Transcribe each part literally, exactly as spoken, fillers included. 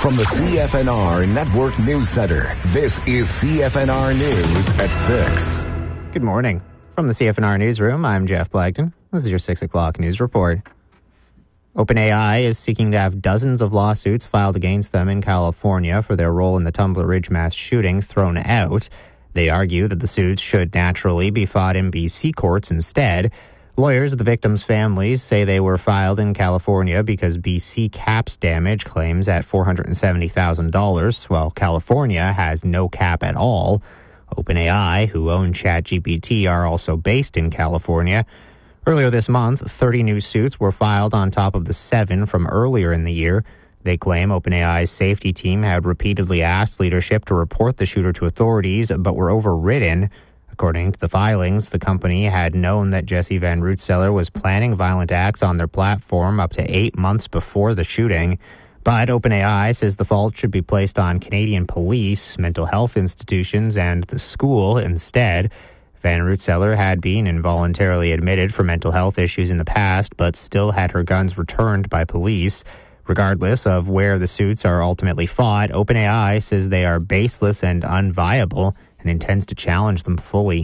From the C F N R Network News Center, this is C F N R News at six. Good morning. From the C F N R Newsroom, I'm Jeff Blagden. This is your six o'clock news report. OpenAI is seeking to have dozens of lawsuits filed against them in California for their role in the Tumbler Ridge mass shooting thrown out. They argue that the suits should naturally be fought in B C courts instead. Lawyers of the victims' families say they were filed in California because B C caps damage claims at four hundred seventy thousand dollars, while California has no cap at all. OpenAI, who own ChatGPT, are also based in California. Earlier this month, thirty new suits were filed on top of the seven from earlier in the year. They claim OpenAI's safety team had repeatedly asked leadership to report the shooter to authorities, but were overridden. According to the filings, the company had known that Jesse Van Rootseller was planning violent acts on their platform up to eight months before the shooting. But OpenAI says the fault should be placed on Canadian police, mental health institutions, and the school instead. Van Rootseller had been involuntarily admitted for mental health issues in the past, but still had her guns returned by police. Regardless of where the suits are ultimately fought, OpenAI says they are baseless and unviable and intends to challenge them fully.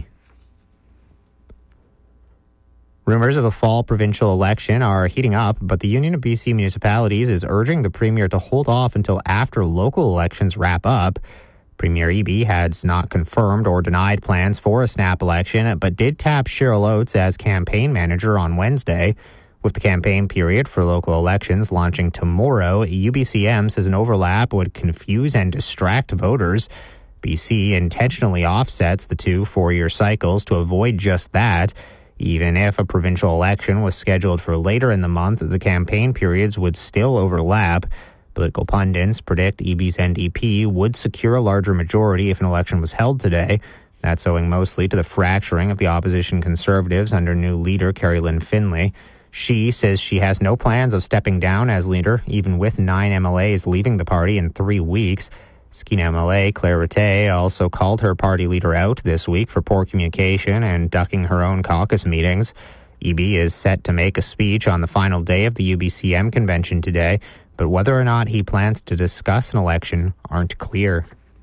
Rumors of a fall provincial election are heating up, but the Union of B C Municipalities is urging the Premier to hold off until after local elections wrap up. Premier Eby has not confirmed or denied plans for a snap election, but did tap Cheryl Oates as campaign manager on Wednesday. With the campaign period for local elections launching tomorrow, U B C M says an overlap would confuse and distract voters. B C intentionally offsets the two four-year cycles to avoid just that. Even if a provincial election was scheduled for later in the month, the campaign periods would still overlap. Political pundits predict Eby's N D P would secure a larger majority if an election was held today. That's owing mostly to the fracturing of the opposition Conservatives under new leader Carrie Lynn Finlay. She says she has no plans of stepping down as leader, even with nine M L As leaving the party in three weeks. Skeena M L A Claire Rattay also called her party leader out this week for poor communication and ducking her own caucus meetings. Eby is set to make a speech on the final day of the U B C M convention today, but whether or not he plans to discuss an election aren't clear.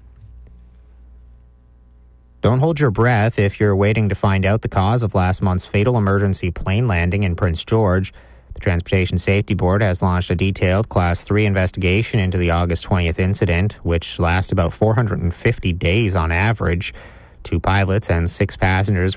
Don't hold your breath if you're waiting to find out the cause of last month's fatal emergency plane landing in Prince George. The Transportation Safety Board has launched a detailed Class three investigation into the August twentieth incident, which lasted about four hundred fifty days on average. Two pilots and six passengers